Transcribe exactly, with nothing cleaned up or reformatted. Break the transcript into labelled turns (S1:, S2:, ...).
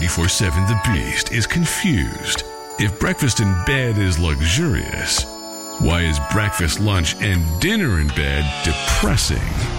S1: ninety-four point seven The Beast is confused. If breakfast in bed is luxurious, why is breakfast, lunch, and dinner in bed depressing?